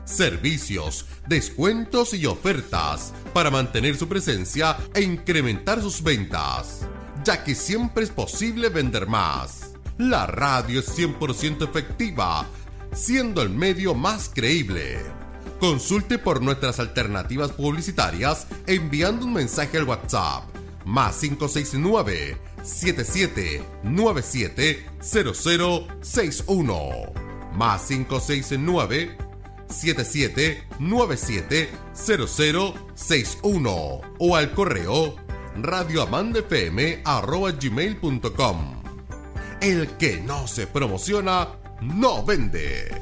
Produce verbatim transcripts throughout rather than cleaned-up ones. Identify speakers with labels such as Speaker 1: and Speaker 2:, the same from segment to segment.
Speaker 1: servicios, descuentos y ofertas para mantener su presencia e incrementar sus ventas, ya que siempre es posible vender más. La radio es cien por ciento efectiva, siendo el medio más creíble. Consulte por nuestras alternativas publicitarias enviando un mensaje al WhatsApp más cinco seis nueve, siete siete nueve siete, cero cero seis uno más cinco seis nueve, siete siete nueve siete, cero cero seis uno o al correo radioamandafm arroba gmail punto com. El que no se promociona, no vende.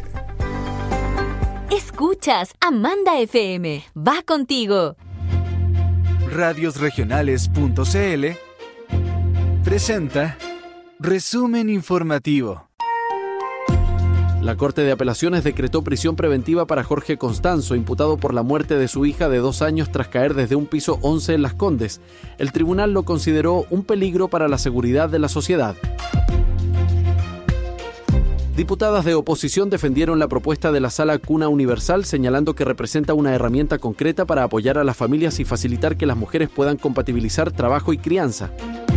Speaker 2: Escuchas Amanda F M. Va contigo.
Speaker 3: radios regionales punto c l presenta Resumen Informativo.
Speaker 4: La Corte de Apelaciones decretó prisión preventiva para Jorge Constanzo, imputado por la muerte de su hija de dos años tras caer desde un piso once en Las Condes. El tribunal lo consideró un peligro para la seguridad de la sociedad. Diputadas de oposición defendieron la propuesta de la Sala Cuna Universal, señalando que representa una herramienta concreta para apoyar a las familias y facilitar que las mujeres puedan compatibilizar trabajo y crianza.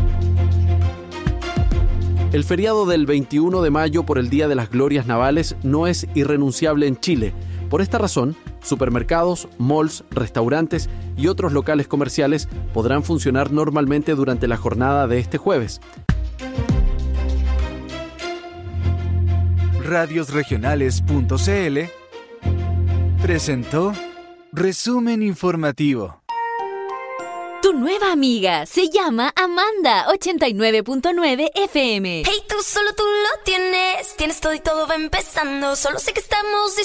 Speaker 4: El feriado del veintiuno de mayo por el Día de las Glorias Navales no es irrenunciable en Chile. Por esta razón, supermercados, malls, restaurantes y otros locales comerciales podrán funcionar normalmente durante la jornada de este jueves.
Speaker 3: radios regionales punto c l presentó Resumen Informativo.
Speaker 2: Tu nueva amiga se llama Amanda ochenta y nueve punto nueve F M.
Speaker 5: Hey, tú solo tú lo tienes. Tienes todo y todo va empezando. Solo sé que estamos